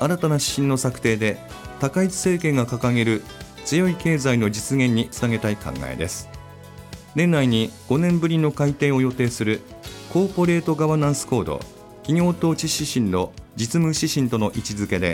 新たな指針の策定で高市政権が掲げる強い経済の実現につなげたい考えです。年内に5年ぶりの改定を予定するコーポレートガバナンスコード企業統治指針の実務指針との位置づけで